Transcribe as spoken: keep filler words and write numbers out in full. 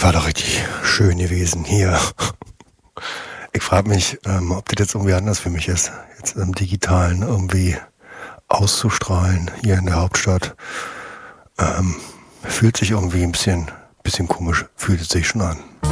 war doch richtig schön gewesen hier. Ich frage mich, ähm, ob das jetzt irgendwie anders für mich ist, jetzt im Digitalen irgendwie auszustrahlen hier in der Hauptstadt. Ähm, fühlt sich irgendwie ein bisschen, bisschen komisch, fühlt es sich schon an.